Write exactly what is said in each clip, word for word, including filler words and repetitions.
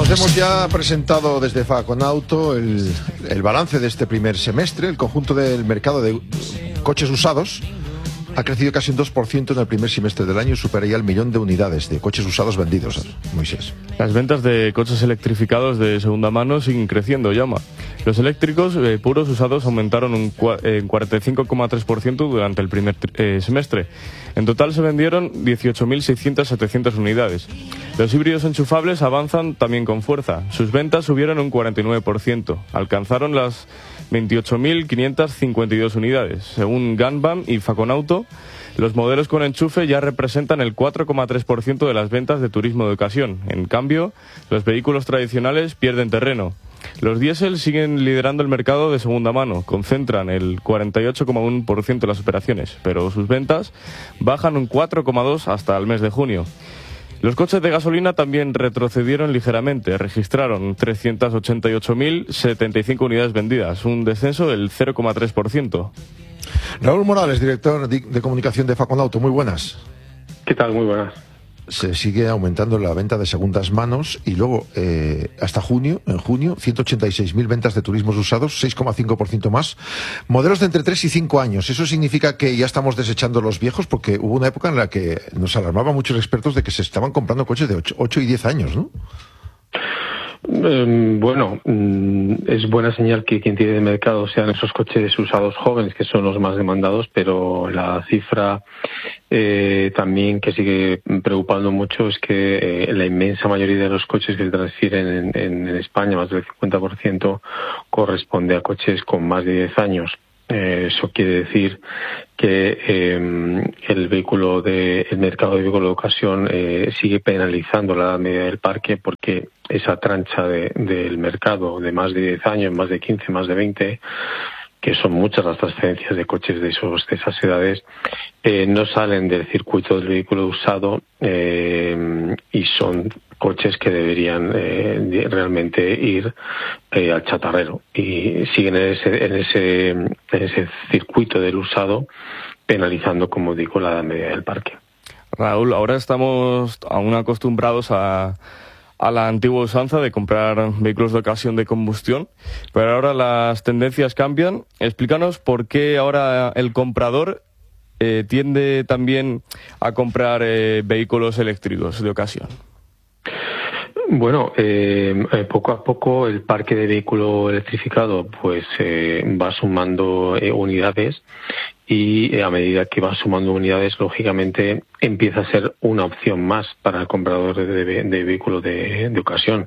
hemos ya presentado desde Faconauto el, el balance de este primer semestre. El conjunto del mercado de coches usados ha crecido casi un dos por ciento en el primer semestre del año y supera ya el millón de unidades de coches usados vendidos, Moisés. Las ventas de coches electrificados de segunda mano siguen creciendo, llama. Los eléctricos eh, puros usados aumentaron un eh, cuarenta y cinco coma tres por ciento durante el primer eh, semestre. En total se vendieron dieciocho mil seiscientas setecientas unidades. Los híbridos enchufables avanzan también con fuerza. Sus ventas subieron un cuarenta y nueve por ciento. Alcanzaron las veintiocho mil quinientas cincuenta y dos unidades. Según Ganbam y Faconauto, los modelos con enchufe ya representan el cuatro coma tres por ciento de las ventas de turismo de ocasión. En cambio, los vehículos tradicionales pierden terreno. Los diésel siguen liderando el mercado de segunda mano, concentran el cuarenta y ocho coma uno por ciento de las operaciones, pero sus ventas bajan un cuatro coma dos por ciento hasta el mes de junio. Los coches de gasolina también retrocedieron ligeramente, registraron trescientas ochenta y ocho mil setenta y cinco unidades vendidas, un descenso del cero coma tres por ciento. Raúl Morales, director de comunicación de Faconauto, muy buenas. ¿Qué tal? Muy buenas. Se sigue aumentando la venta de segundas manos y luego eh, hasta junio, en junio, ciento ochenta y seis mil ventas de turismos usados, seis coma cinco por ciento más. Modelos de entre tres y cinco años. ¿Eso significa que ya estamos desechando los viejos? Porque hubo una época en la que nos alarmaban muchos expertos de que se estaban comprando coches de ocho y diez años, ¿no? Eh, bueno, es buena señal que quien tiene de mercado sean esos coches usados jóvenes, que son los más demandados, pero la cifra eh, también que sigue preocupando mucho es que eh, la inmensa mayoría de los coches que se transfieren en, en, en España, más del cincuenta por ciento, corresponde a coches con más de diez años. Eh, eso quiere decir que eh, el vehículo de, el mercado de vehículos de ocasión eh, sigue penalizando la edad media del parque, porque esa trancha de, del mercado de más de diez años, más de quince, más de veinte, que son muchas las transferencias de coches de esos de esas edades, eh, no salen del circuito del vehículo usado eh, y son coches que deberían eh, realmente ir eh, al chatarrero, y siguen en ese, en ese en ese circuito del usado, penalizando, como digo, la edad media del parque. Raúl, ahora estamos aún acostumbrados a a la antigua usanza de comprar vehículos de ocasión de combustión, pero ahora las tendencias cambian. Explícanos por qué ahora el comprador eh, tiende también a comprar eh, vehículos eléctricos de ocasión. Bueno, eh, poco a poco el parque de vehículo electrificado pues eh, va sumando eh, unidades, y eh, a medida que va sumando unidades, lógicamente empieza a ser una opción más para el comprador de, de, de vehículo de, de ocasión.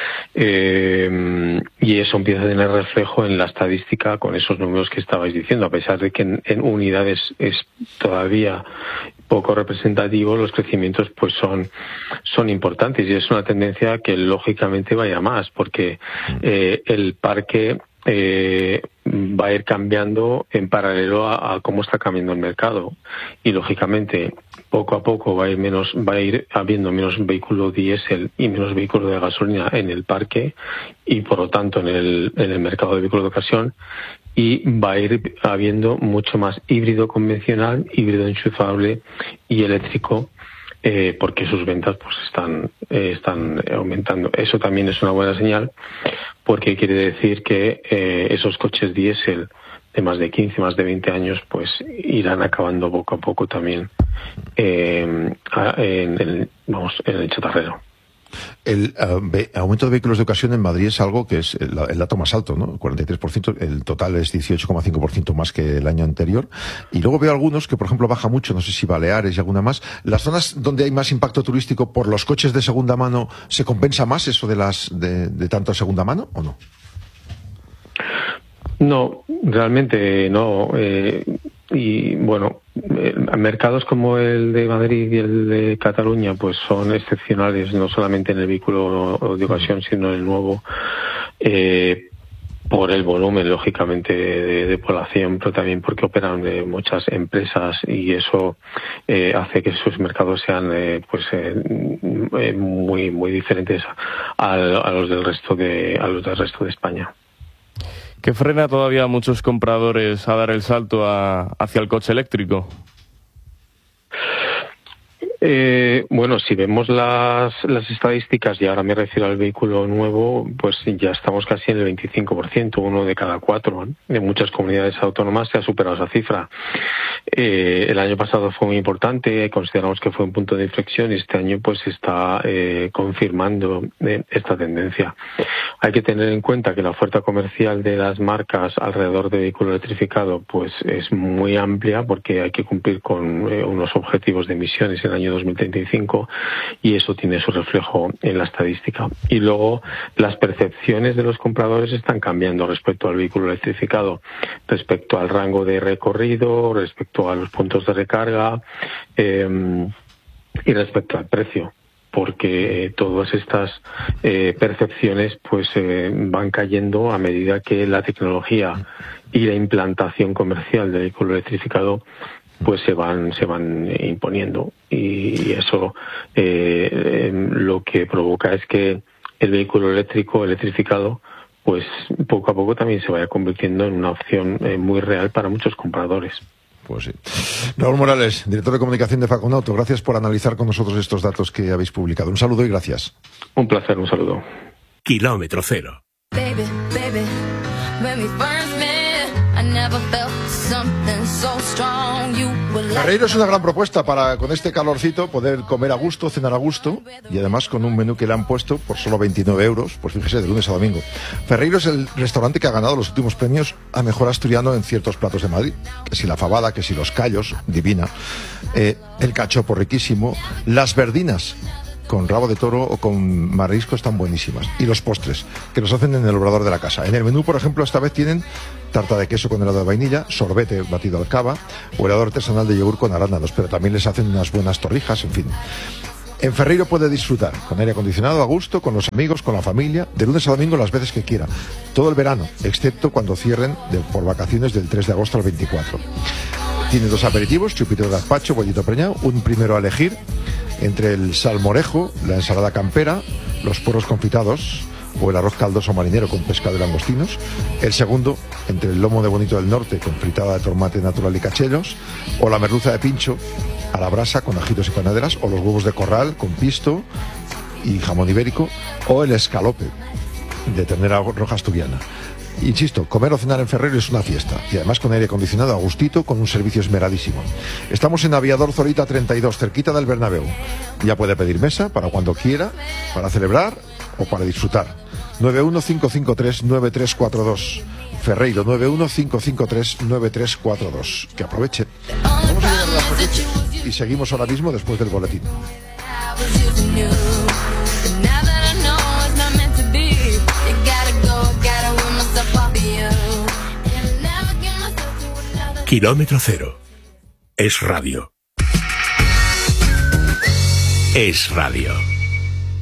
Eh, y eso empieza a tener reflejo en la estadística con esos números que estabais diciendo. A pesar de que en, en unidades es todavía poco representativo, los crecimientos pues son son importantes, y es una tendencia que lógicamente vaya más, porque eh, el parque eh, va a ir cambiando en paralelo a, a cómo está cambiando el mercado, y lógicamente poco a poco va a ir menos va a ir habiendo menos vehículos diésel y menos vehículos de gasolina en el parque, y por lo tanto en el en el mercado de vehículos de ocasión, y va a ir habiendo mucho más híbrido convencional, híbrido enchufable y eléctrico, eh, porque sus ventas pues están eh, están aumentando. Eso también es una buena señal, porque quiere decir que eh, esos coches diésel de más de quince, más de veinte años, pues irán acabando poco a poco también eh, en el, vamos, en el chatarrero. El uh, ve, aumento de vehículos de ocasión en Madrid es algo que es el, el dato más alto, ¿no? cuarenta y tres por ciento, el total es dieciocho coma cinco por ciento más que el año anterior. Y luego veo algunos que, por ejemplo, baja mucho, no sé si Baleares y alguna más. ¿Las zonas donde hay más impacto turístico por los coches de segunda mano se compensa más eso de las de, de tanto segunda mano o no? No, realmente no. Eh, y bueno, eh, mercados como el de Madrid y el de Cataluña pues son excepcionales, no solamente en el vehículo de ocasión, sino en el nuevo, eh, por el volumen, lógicamente, de, de población, pero también porque operan de muchas empresas, y eso eh, hace que sus mercados sean eh, pues eh, muy muy diferentes a, a los del resto de a los del resto de España. ¿Qué frena todavía a muchos compradores a dar el salto a, hacia el coche eléctrico? Eh, bueno, si vemos las, las estadísticas, y ahora me refiero al vehículo nuevo, pues ya estamos casi en el veinticinco por ciento, uno de cada cuatro, ¿no? En muchas comunidades autónomas se ha superado esa cifra. Eh, el año pasado fue muy importante, consideramos que fue un punto de inflexión y este año pues está eh, confirmando eh, esta tendencia. Hay que tener en cuenta que la oferta comercial de las marcas alrededor de vehículo electrificado pues es muy amplia, porque hay que cumplir con eh, unos objetivos de emisiones en el año dos mil treinta y cinco y eso tiene su reflejo en la estadística. Y luego las percepciones de los compradores están cambiando respecto al vehículo electrificado, respecto al rango de recorrido, respecto a los puntos de recarga eh, y respecto al precio, porque eh, todas estas eh, percepciones pues eh, van cayendo a medida que la tecnología y la implantación comercial del vehículo electrificado pues se van se van imponiendo, y eso eh, eh, lo que provoca es que el vehículo eléctrico electrificado pues poco a poco también se vaya convirtiendo en una opción eh, muy real para muchos compradores. Pues sí. Raúl Morales, director de comunicación de Faconauto, gracias por analizar con nosotros estos datos que habéis publicado. Un saludo y gracias. Un placer, un saludo. Kilómetro cero. Baby, baby, when we first met, I never felt something so strong. You were like... Ferreiro es una gran propuesta para, con este calorcito, poder comer a gusto, cenar a gusto, y además con un menú que le han puesto por solo veintinueve euros, pues fíjese, de lunes a domingo. Ferreiro es el restaurante que ha ganado los últimos premios a mejor asturiano en ciertos platos de Madrid. Que si la fabada, que si los callos, divina, eh, el cachopo riquísimo, las verdinas con rabo de toro o con marisco están buenísimas, y los postres que los hacen en el obrador de la casa. En el menú, por ejemplo, esta vez tienen tarta de queso con helado de vainilla, sorbete batido al cava o helado artesanal de yogur con arándanos, pero también les hacen unas buenas torrijas, en fin. En Ferreiro puede disfrutar con aire acondicionado a gusto, con los amigos, con la familia, de lunes a domingo las veces que quiera, todo el verano, excepto cuando cierren de, por vacaciones del tres de agosto al veinticuatro. Tiene dos aperitivos, chupito de gazpacho, bollito preñado, un primero a elegir entre el salmorejo, la ensalada campera, los puerros confitados o el arroz caldoso marinero con pescado y langostinos. El segundo entre el lomo de bonito del norte con fritada de tomate natural y cachelos, o la merluza de pincho a la brasa con ajitos y panaderas, o los huevos de corral con pisto y jamón ibérico, o el escalope de ternera roja asturiana. Insisto, comer o cenar en Ferreiro es una fiesta, y además con aire acondicionado a gustito, con un servicio esmeradísimo. Estamos en Aviador Zorita treinta y dos, cerquita del Bernabéu. Ya puede pedir mesa para cuando quiera, para celebrar o para disfrutar. nueve uno cinco cinco tres nueve tres cuatro dos. Ferreiro, nueve uno cinco cinco tres nueve tres cuatro dos. Que aproveche. Vamos a llegar a las noticias y seguimos ahora mismo después del boletín. Kilómetro cero. Es radio. Es radio.